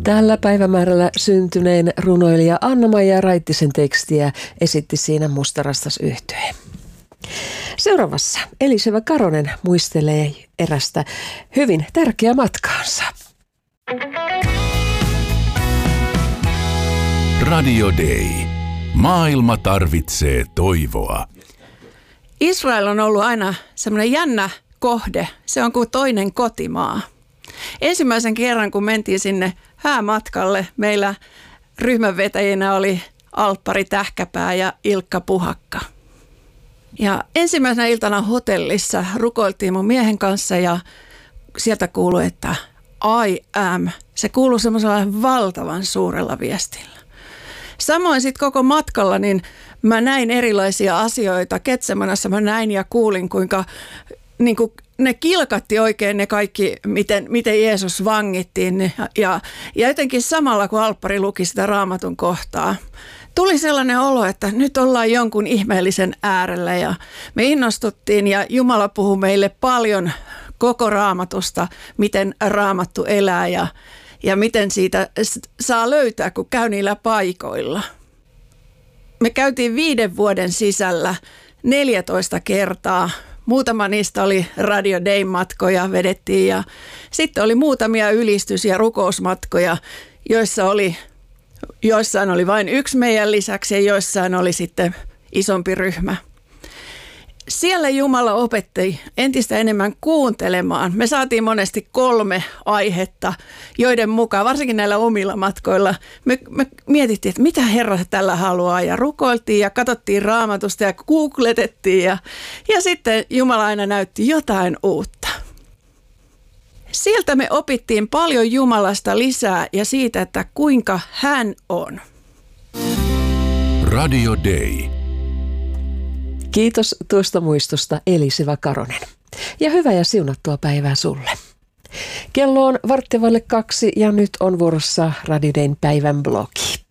Tällä päivämäärällä syntyneen runoilija Anna-Maija Raittisen tekstiä esitti siinä Mustarastas Yhtye. Seuraavassa Eliseva Karonen muistelee erästä hyvin tärkeää matkaansa. Radio Day. Maailma tarvitsee toivoa. Israel on ollut aina semmoinen jännä kohde. Se on kuin toinen kotimaa. Ensimmäisen kerran, kun mentiin sinne häämatkalle, meillä ryhmänvetäjinä oli Alppari Tähkäpää ja Ilkka Puhakka. Ja ensimmäisenä iltana hotellissa rukoiltiin mun miehen kanssa ja sieltä kuului, että I am. Se kuului semmoisella valtavan suurella viestillä. Samoin sitten koko matkalla niin mä näin erilaisia asioita. Getsemanassa mä näin ja kuulin, kuinka niin kuin ne kilkatti oikein ne kaikki, miten Jeesus vangittiin. Ja jotenkin samalla, kun Alppari luki sitä Raamatun kohtaa, tuli sellainen olo, että nyt ollaan jonkun ihmeellisen äärellä ja me innostuttiin ja Jumala puhui meille paljon koko Raamatusta, miten Raamattu elää ja miten siitä saa löytää, kun käy niillä paikoilla. Me käytiin 5 vuoden sisällä 14 kertaa. Muutama niistä oli Radio Day-matkoja vedettiin ja sitten oli muutamia ylistys- ja rukousmatkoja, joissain oli vain yksi meidän lisäksi ja joissain oli sitten isompi ryhmä. Siellä Jumala opetti entistä enemmän kuuntelemaan. Me saatiin monesti 3 aihetta, joiden mukaan, varsinkin näillä omilla matkoilla, me mietittiin, että mitä Herra tällä haluaa ja rukoiltiin ja katsottiin Raamatusta ja googletettiin ja sitten Jumala aina näytti jotain uutta. Sieltä me opittiin paljon Jumalasta lisää ja siitä, että kuinka hän on. Radio Day. Kiitos tuosta muistosta Eliseva Karonen. Ja hyvää ja siunattua päivää sulle. Kello on 1:15 ja nyt on vuorossa Radio Dayn päivän blogi.